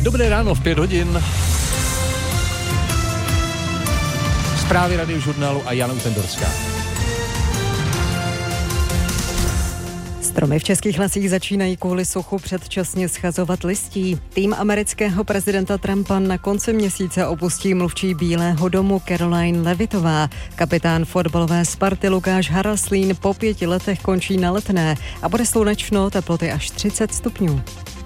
Dobré ráno v 5 hodin. Zprávy Radiožurnálu a Jana Utendorská. Stromy v českých lesích začínají kvůli suchu předčasně schazovat listí. Tým amerického prezidenta Trumpa na konci měsíce opustí mluvčí Bílého domu Caroline Levitová. Kapitán fotbalové Sparty Lukáš Haraslín po 5 letech končí na Letné a bude slunečno, teploty až 30 stupňů.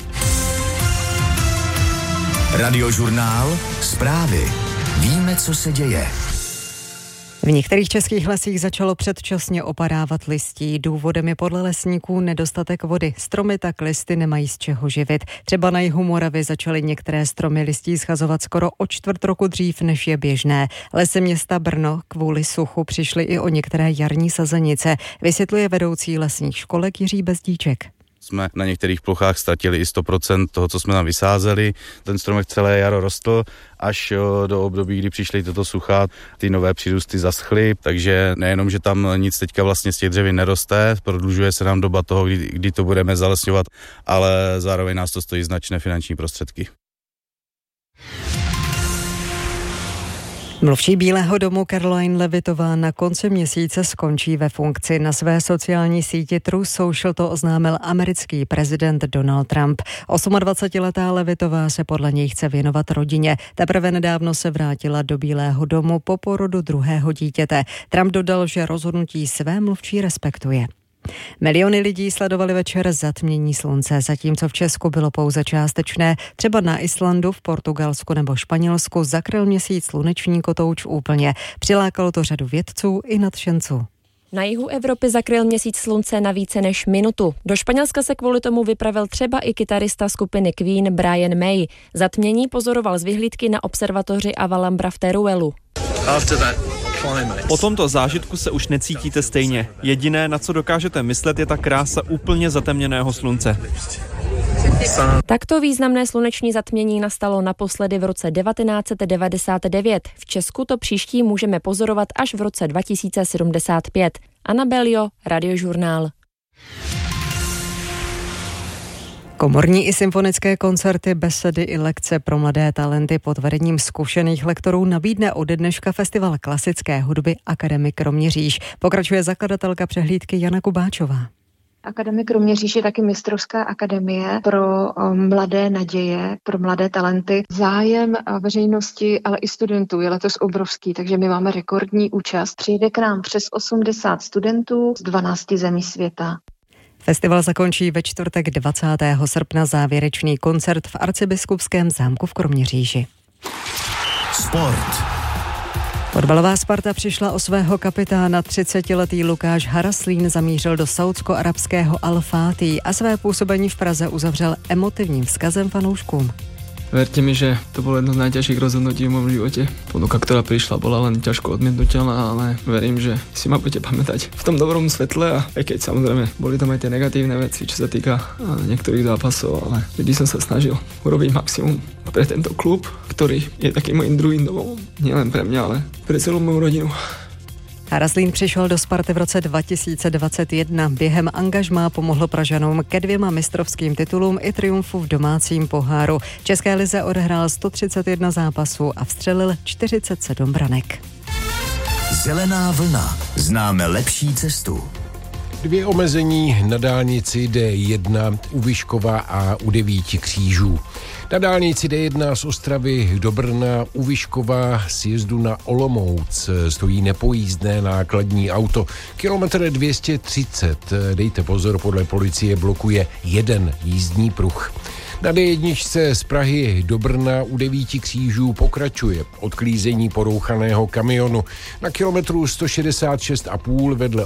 Radiožurnál, zprávy. Víme, co se děje. V některých českých lesích začalo předčasně opadávat listí. Důvodem je podle lesníků nedostatek vody. Stromy tak listy nemají z čeho živit. Třeba na jihu Moravy začaly některé stromy listí schazovat skoro o 1/4 roku dřív, než je běžné. Lesy města Brno kvůli suchu přišly i o některé jarní sazenice, vysvětluje vedoucí lesních školek Jiří Bezdíček. Jsme na některých plochách ztratili i 100% toho, co jsme tam vysázeli. Ten stromek celé jaro rostl, až do období, kdy přišly toto sucha, ty nové přírůsty zaschly, takže nejenom, že tam nic teďka vlastně z těch dřevin neroste, prodlužuje se nám doba toho, kdy to budeme zalesňovat, ale zároveň nás to stojí značné finanční prostředky. Mluvčí Bílého domu Caroline Levitová na konci měsíce skončí ve funkci. Na své sociální síti Truth Social to oznámil americký prezident Donald Trump. 28letá Levitová se podle něj chce věnovat rodině. Teprve nedávno se vrátila do Bílého domu po porodu druhého dítěte. Trump dodal, že rozhodnutí své mluvčí respektuje. Miliony lidí sledovali večer zatmění slunce, zatímco v Česku bylo pouze částečné. Třeba na Islandu, v Portugalsku nebo Španělsku zakryl měsíc sluneční kotouč úplně. Přilákalo to řadu vědců i nadšenců. Na jihu Evropy zakryl měsíc slunce na více než minutu. Do Španělska se kvůli tomu vypravil třeba i kytarista skupiny Queen Brian May. Zatmění pozoroval z vyhlídky na observatoři Avalambra v Teruelu. Po tomto zážitku se už necítíte stejně. Jediné, na co dokážete myslet, je ta krása úplně zatemněného slunce. Takto významné sluneční zatmění nastalo naposledy v roce 1999. V Česku to příští můžeme pozorovat až v roce 2075. Anna Belio, Radiožurnál. Komorní i symfonické koncerty, besedy i lekce pro mladé talenty pod vedením zkušených lektorů nabídne ode dneška Festival klasické hudby Akademie Kroměříž. Pokračuje zakladatelka přehlídky Jana Kubáčová. Akademie Kroměříž je taky mistrovská akademie pro mladé naděje, pro mladé talenty. Zájem veřejnosti, ale i studentů je letos obrovský, takže my máme rekordní účast. Přijde k nám přes 80 studentů z 12 zemí světa. Festival zakončí ve čtvrtek 20. srpna závěrečný koncert v Arcibiskupském zámku v Kroměříži. Sport. Fotbalová Sparta přišla o svého kapitána. 30letý Lukáš Haraslín zamířil do saúdsko-arabského Al-Fátí a své působení v Praze uzavřel emotivním vzkazem fanouškům. Verte mi, že to bolo jedno z najťažších rozhodnutí v mojom živote. Ponuka, ktorá prišla, bola len ťažko odmietnuteľná, ale verím, že si ma budete pamätať v tom dobrom svetle a aj keď samozrejme boli tam aj tie negatívne veci, čo sa týka niektorých zápasov, ale vždy som sa snažil urobiť maximum pre tento klub, ktorý je takým mojím druhým domovom. Nielen pre mňa, ale pre celú moju rodinu. Haraslín přišel do Sparty v roce 2021. Během angažmá pomohl Pražanům ke 2 mistrovským titulům i triumfu v domácím poháru. V České lize odehrál 131 zápasů a vstřelil 47 branek. Zelená vlna. Známe lepší cestu. 2 omezení na dálnici D1 u Vyškova a u 9 Křížů. Na dálnici D1 z Ostravy do Brna u Vyškova sjezdu na Olomouc stojí nepojízdné nákladní auto. Kilometr 230, dejte pozor, podle policie blokuje 1 jízdní pruh. Na D1 z Prahy do Brna u 9 Křížů pokračuje odklízení porouchaného kamionu. Na kilometru 166,5 vedle